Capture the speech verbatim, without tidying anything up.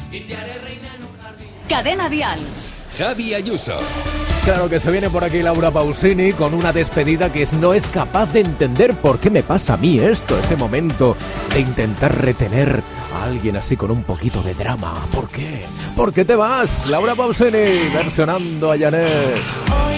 Cadena Dial. Javi Ayuso. Claro que se viene por aquí Laura Pausini con una despedida que no es capaz de entender por qué me pasa a mí esto, ese momento de intentar retener a alguien así con un poquito de drama. ¿Por qué? ¿Por qué te vas? Laura Pausini versionando a Janet. Hoy